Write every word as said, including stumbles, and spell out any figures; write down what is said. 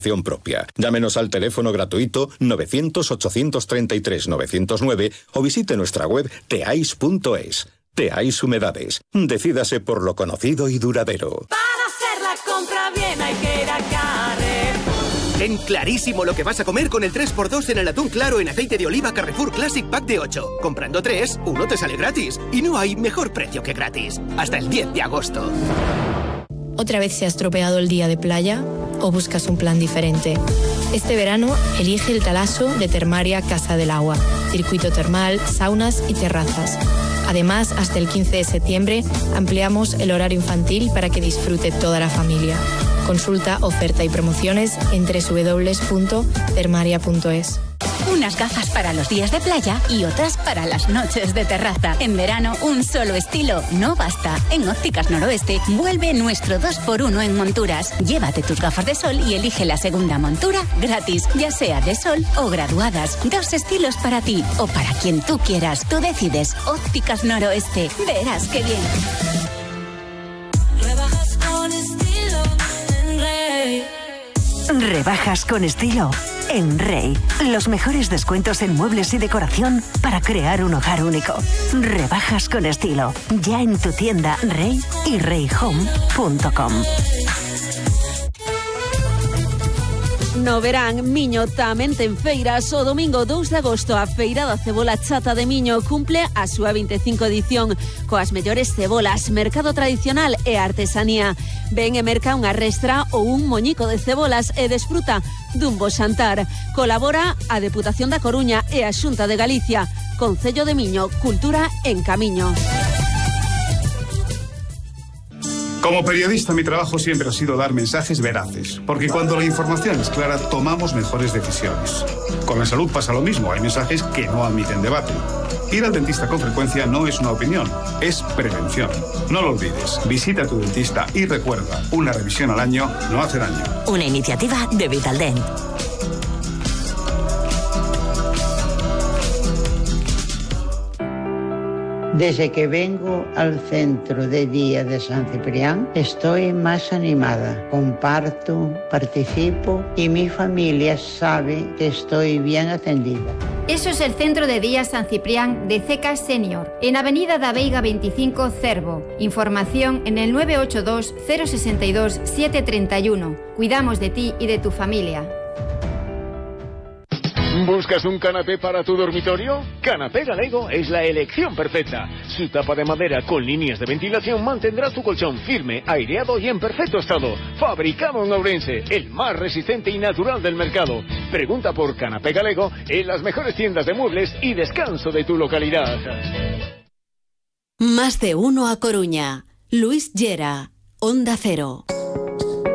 propia. Llámenos al teléfono gratuito novecientos, ochocientos treinta y tres, novecientos nueve o visite nuestra web teais punto es. Teais Humedades. Decídase por lo conocido y duradero. Para hacer la compra bien hay que ir a Carrefour. Ten clarísimo lo que vas a comer con el tres por dos en el atún claro en aceite de oliva Carrefour Classic Pack de ocho. Comprando tres, uno te sale gratis. Y no hay mejor precio que gratis. Hasta el diez de agosto. ¿Otra vez se ha estropeado el día de playa? ¿O buscas un plan diferente? Este verano, elige el Talaso de Termaria Casa del Agua. Circuito termal, saunas y terrazas. Además, hasta el quince de septiembre, ampliamos el horario infantil para que disfrute toda la familia. Consulta oferta y promociones en doble u doble u doble u punto termaria punto es. Unas gafas para los días de playa y otras para las noches de terraza. En verano, un solo estilo no basta. En Ópticas Noroeste vuelve nuestro dos por uno en monturas. Llévate tus gafas de sol y elige la segunda montura gratis, ya sea de sol o graduadas. Dos estilos para ti o para quien tú quieras. Tú decides. Ópticas Noroeste. Verás qué bien. Rebajas con estilo en Rey. Rebajas con estilo en Rey. Los mejores descuentos en muebles y decoración para crear un hogar único. Rebajas con estilo. Ya en tu tienda Rey y rey home punto com. No verán, Miño tamén ten feiras. O domingo dous de agosto a Feira da Cebola Chata de Miño cumple a súa vinte e cinco edición coas mellores cebolas, mercado tradicional e artesanía. Ven e merca unha restra ou un moñico de cebolas e desfruta dun bo xantar. Colabora a Deputación da Coruña e a Xunta de Galicia. Concello de Miño, cultura en camiño. Como periodista, mi trabajo siempre ha sido dar mensajes veraces, porque cuando la información es clara, tomamos mejores decisiones. Con la salud pasa lo mismo, hay mensajes que no admiten debate. Ir al dentista con frecuencia no es una opinión, es prevención. No lo olvides, visita a tu dentista y recuerda, una revisión al año no hace daño. Una iniciativa de Vitaldent. Desde que vengo al centro de día de San Ciprián, estoy más animada. Comparto, participo y mi familia sabe que estoy bien atendida. Eso es el Centro de Día San Ciprián de CECA Senior, en Avenida da Veiga veinticinco, Cervo. Información en el nueve ocho dos, cero seis dos, siete tres uno. Cuidamos de ti y de tu familia. ¿Buscas un canapé para tu dormitorio? Canapé Galego es la elección perfecta. Su tapa de madera con líneas de ventilación mantendrá tu colchón firme, aireado y en perfecto estado. Fabricado en Ourense, el más resistente y natural del mercado. Pregunta por Canapé Galego en las mejores tiendas de muebles y descanso de tu localidad. Más de uno a Coruña. Luis Llera, Onda Cero.